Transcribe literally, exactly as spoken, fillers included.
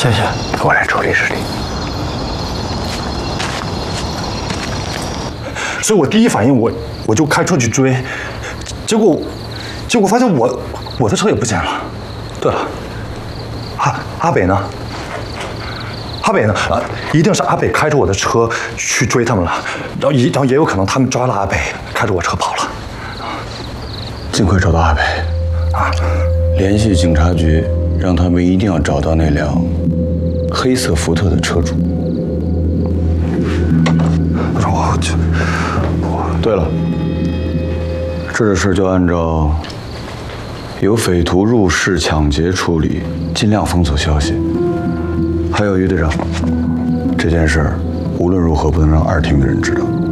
谢谢， 我来处理处理。所以我第一反应我我就开车去追，结果结果发现我我的车也不见了。对了，阿阿北呢？阿北呢？啊，一定是阿北开着我的车去追他们了，然后也然后也有可能他们抓了阿北，开着我车跑了。 尽快找到阿北，啊，联系警察局，让他们一定要找到那辆黑色福特的车主。 我去， 我对了，这个事就按照有匪徒入室抢劫处理，尽量封锁消息。还有于队长，这件事儿无论如何不能让二厅的人知道。